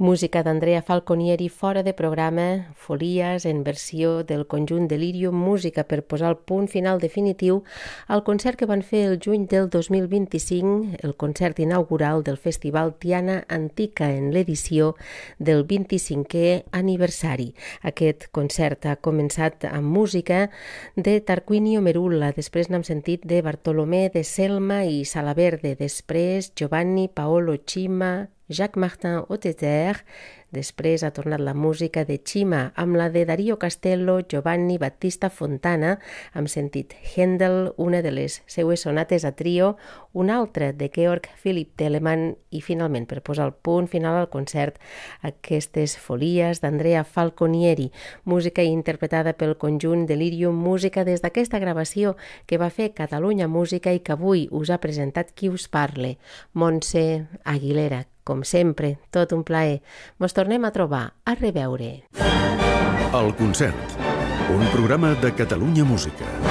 Música d'Andrea Falconieri fora de programa, Folies en versió del conjunt Delirium Música per posar el punt final definitiu al concert que van fer el juny del 2025, el concert inaugural del Festival Tiana Antica en l'edició del 25è aniversari. Aquest concert ha començat amb música de Tarquinio Merulla, després n'hem sentit de Bartolomé de Selma i Salaverde, després Giovanni Paolo Cima, Jacques-Martin Hotteterre, després ha tornat la música de Cima amb la de Dario Castello, Giovanni Battista Fontana, hem sentit Händel, una de les seues sonates a trio, una altra de Georg Philipp Telemann i finalment, per posar el punt final al concert, aquestes Folies d'Andrea Falconieri, música interpretada pel conjunt Delirium Música des d'aquesta gravació que va fer Catalunya Música i que avui us ha presentat qui us parle, Montse Aguilera. Com sempre, tot un plaer. Mos tornem a trobar. A reveure. El concert. Un programa de Catalunya Música.